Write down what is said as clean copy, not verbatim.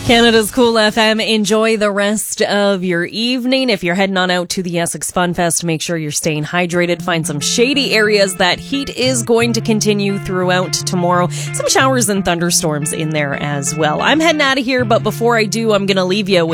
Canada's Cool FM. Enjoy the rest of your evening. If you're heading on out to the Essex Fun Fest, make sure you're staying hydrated. Find some shady areas. That heat is going to continue throughout tomorrow. Some showers and thunderstorms in there as well. I'm heading out of here, but before I do, I'm going to leave you with